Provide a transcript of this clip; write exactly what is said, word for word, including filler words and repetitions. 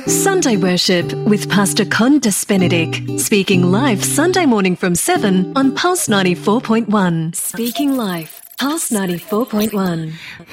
Sunday Worship with Pastor Condas Benedict, speaking live Sunday morning from seven on Pulse ninety-four point one. Speaking live, Pulse ninety-four point one.